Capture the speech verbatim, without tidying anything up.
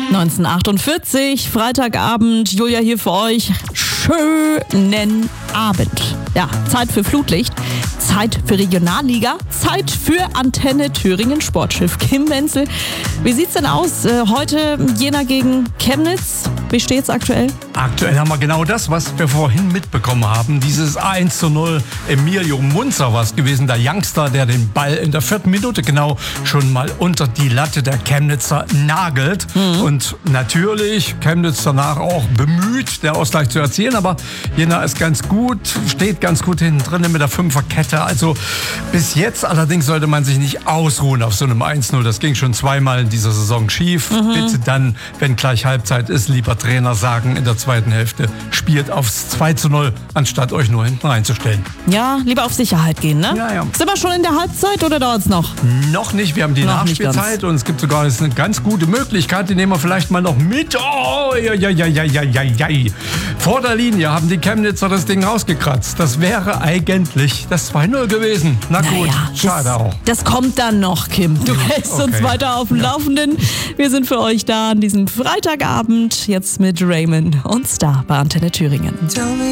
neunzehnhundertachtundvierzig, Freitagabend, Julia hier für euch. Schönen Abend. Ja, Zeit für Flutlicht, Zeit für Regionalliga, Zeit für Antenne Thüringen Sportschiff. Kim Wenzel, wie sieht's denn aus? Äh, heute Jena gegen Chemnitz. Wie steht's aktuell? Aktuell haben wir genau das, was wir vorhin mitbekommen haben. Dieses eins zu null. Emilio Munzer war es gewesen, der Youngster, der den Ball in der vierten Minute genau schon mal unter die Latte der Chemnitzer nagelt. Mhm. Und natürlich Chemnitz danach auch bemüht, der Ausgleich zu erzielen. Aber Jena ist ganz gut, steht ganz gut hinten drin mit der Fünferkette. Also bis jetzt allerdings sollte man sich nicht ausruhen auf so einem eins null. Das ging schon zweimal in dieser Saison schief. Mhm. Bitte dann, wenn gleich Halbzeit ist, lieber Trainer sagen in der zweiten Hälfte, spielt aufs zwei zu null, anstatt euch nur hinten reinzustellen. Ja, lieber auf Sicherheit gehen, ne? Ja, ja. Sind wir schon in der Halbzeit oder dauert es noch? Noch nicht, wir haben die noch Nachspielzeit und es gibt sogar eine ganz gute Möglichkeit, die nehmen wir vielleicht mal noch mit. Oh, ja, ja, ja, ja, ja, ja, ja. Vor der Linie haben die Chemnitzer das Ding rausgekratzt. Das wäre eigentlich das zwei null gewesen. Na gut, naja, schade das, auch. Das kommt dann noch, Kim. Du hältst okay. uns weiter auf dem ja. Laufenden. Wir sind für euch da an diesem Freitagabend, jetzt mit Raymond und Star bei Antenne Thüringen.